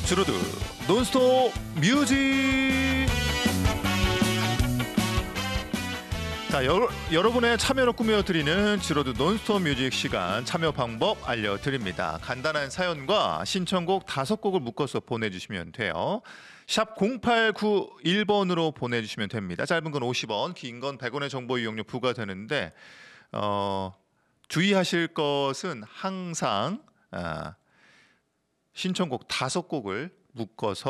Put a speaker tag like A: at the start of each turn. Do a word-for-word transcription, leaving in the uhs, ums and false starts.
A: 주로드 논스톱 뮤직. 자, 여, 여러분의 참여로 꾸며드리는 주로드 논스톱 뮤직 시간, 참여 방법 알려드립니다. 간단한 사연과 신청곡 다섯 곡을 묶어서 보내주시면 돼요. 샵 공팔구일 번으로 보내주시면 됩니다. 짧은 건 오십 원, 긴 건 백 원의 정보 이용료 부과되는데 어, 주의하실 것은 항상 아, 신청곡 다섯 곡을 묶어서